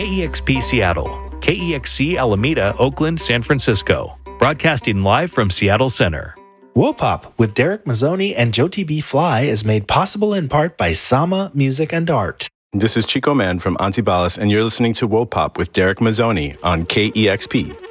KEXP Seattle, KEXC Alameda, Oakland, San Francisco. Broadcasting live from Seattle Center. Wopop with Derek Mazzoni and Jyoti B. Fly is made possible in part by Sama Music and Art. This is Chico Man from Antibalas, and you're listening to Wopop with Derek Mazzoni on KEXP.